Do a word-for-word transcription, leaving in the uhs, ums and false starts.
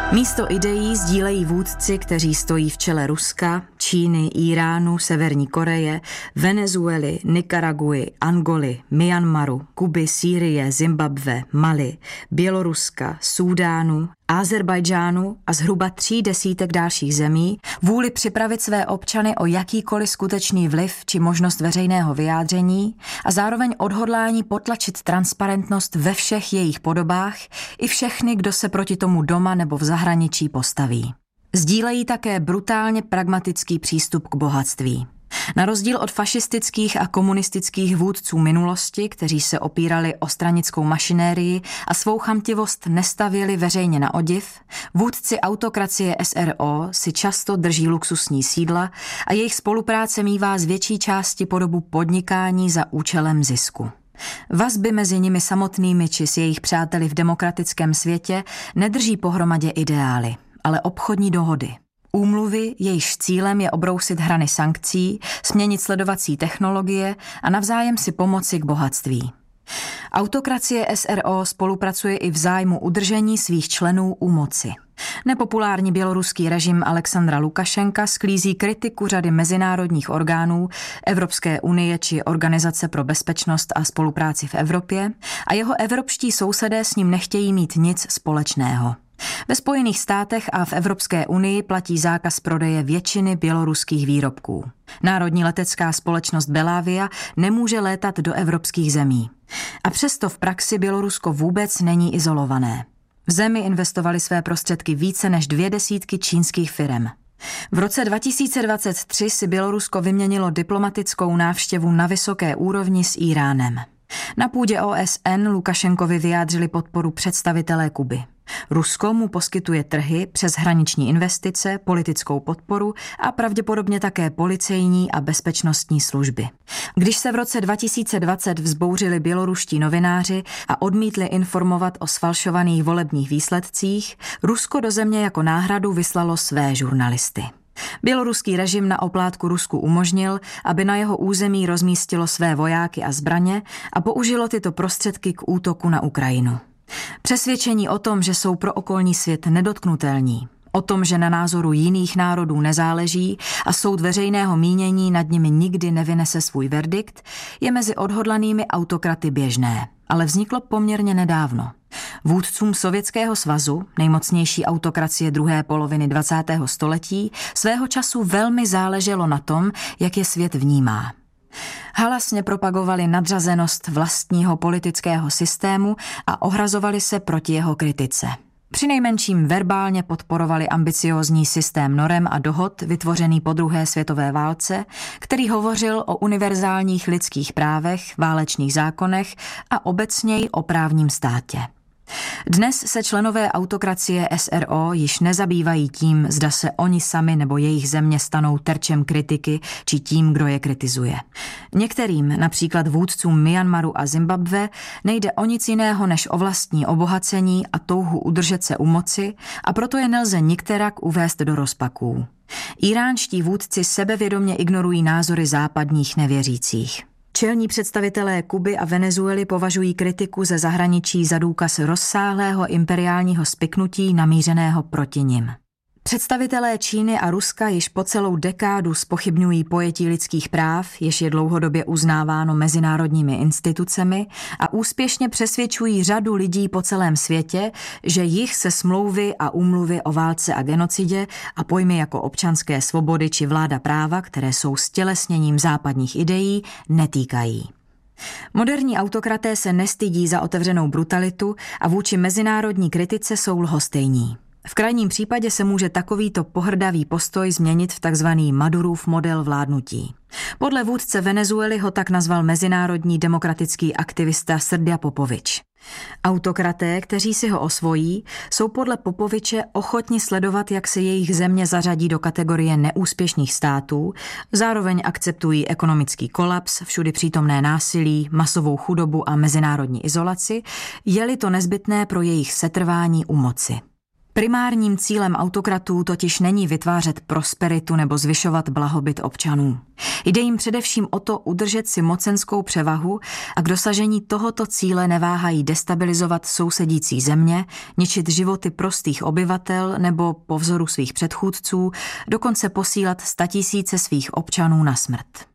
Místo ideí sdílejí vůdci, kteří stojí v čele Ruska, Číny, Íránu, Severní Koreje, Venezuely, Nikaraguy, Angoly, Myanmaru, Kuby, Sýrie, Zimbabwe, Mali, Běloruska, Súdánu, Azerbajdžánu a zhruba tří desítek dalších zemí vůli připravit své občany o jakýkoliv skutečný vliv či možnost veřejného vyjádření a zároveň odhodlání potlačit transparentnost ve všech jejich podobách i všechny, kdo se proti tomu doma nebo v zahraničí postaví. Sdílejí také brutálně pragmatický přístup k bohatství. Na rozdíl od fašistických a komunistických vůdců minulosti, kteří se opírali o stranickou mašinérii a svou chamtivost nestavěli veřejně na odiv, vůdci autokracie S R O si často drží luxusní sídla a jejich spolupráce mívá z větší části podobu podnikání za účelem zisku. Vazby mezi nimi samotnými či s jejich přáteli v demokratickém světě nedrží pohromadě ideály, ale obchodní dohody. Úmluvy, jejichž cílem je obrousit hrany sankcí, směnit sledovací technologie a navzájem si pomoci k bohatství. Autokracie S R O spolupracuje i v zájmu udržení svých členů u moci. Nepopulární běloruský režim Alexandra Lukašenka sklízí kritiku řady mezinárodních orgánů, Evropské unie či Organizace pro bezpečnost a spolupráci v Evropě a jeho evropští sousedé s ním nechtějí mít nic společného. Ve Spojených státech a v Evropské unii platí zákaz prodeje většiny běloruských výrobků. Národní letecká společnost Belavia nemůže létat do evropských zemí. A přesto v praxi Bělorusko vůbec není izolované. V zemi investovali své prostředky více než dvě desítky čínských firem. V roce dva tisíce dvacet tři si Bělorusko vyměnilo diplomatickou návštěvu na vysoké úrovni s Íránem. Na půdě O S N Lukašenkovi vyjádřili podporu představitelé Kuby. Rusko mu poskytuje trhy, přeshraniční investice, politickou podporu a pravděpodobně také policejní a bezpečnostní služby. Když se v roce dva tisíce dvacet vzbouřili běloruští novináři a odmítli informovat o sfalšovaných volebních výsledcích, Rusko do země jako náhradu vyslalo své žurnalisty. Běloruský režim na oplátku Rusku umožnil, aby na jeho území rozmístilo své vojáky a zbraně a použilo tyto prostředky k útoku na Ukrajinu. Přesvědčení o tom, že jsou pro okolní svět nedotknutelní, o tom, že na názoru jiných národů nezáleží a soud veřejného mínění nad nimi nikdy nevynese svůj verdikt, je mezi odhodlanými autokraty běžné, ale vzniklo poměrně nedávno. Vůdcům Sovětského svazu, nejmocnější autokracie druhé poloviny dvacátého století, svého času velmi záleželo na tom, jak je svět vnímá. Halasně propagovali nadřazenost vlastního politického systému a ohrazovali se proti jeho kritice. Přinejmenším verbálně podporovali ambiciózní systém norem a dohod vytvořený po druhé světové válce, který hovořil o univerzálních lidských právech, válečných zákonech a obecněji o právním státě. Dnes se členové autokracie S R O již nezabývají tím, zda se oni sami nebo jejich země stanou terčem kritiky či tím, kdo je kritizuje. Některým, například vůdcům Myanmaru a Zimbabwe, nejde o nic jiného než o vlastní obohacení a touhu udržet se u moci a proto je nelze nikterak uvést do rozpaků. Íránští vůdci sebevědomě ignorují názory západních nevěřících. Čelní představitelé Kuby a Venezuely považují kritiku ze zahraničí za důkaz rozsáhlého imperiálního spiknutí namířeného proti nim. Představitelé Číny a Ruska již po celou dekádu zpochybňují pojetí lidských práv, jež je dlouhodobě uznáváno mezinárodními institucemi, a úspěšně přesvědčují řadu lidí po celém světě, že jich se smlouvy a úmluvy o válce a genocidě a pojmy jako občanské svobody či vláda práva, které jsou stělesněním západních ideí, netýkají. Moderní autokraté se nestydí za otevřenou brutalitu a vůči mezinárodní kritice jsou lhostejní. V krajním případě se může takovýto pohrdavý postoj změnit v takzvaný Madurův model vládnutí. Podle vůdce Venezuely ho tak nazval mezinárodní demokratický aktivista Srdja Popovič. Autokraté, kteří si ho osvojí, jsou podle Popoviče ochotni sledovat, jak se jejich země zařadí do kategorie neúspěšných států, zároveň akceptují ekonomický kolaps, všudy přítomné násilí, masovou chudobu a mezinárodní izolaci, je-li to nezbytné pro jejich setrvání u moci. Primárním cílem autokratů totiž není vytvářet prosperitu nebo zvyšovat blahobyt občanů. Jde jim především o to udržet si mocenskou převahu a k dosažení tohoto cíle neváhají destabilizovat sousedící země, ničit životy prostých obyvatel nebo po vzoru svých předchůdců, dokonce posílat statisíce svých občanů na smrt.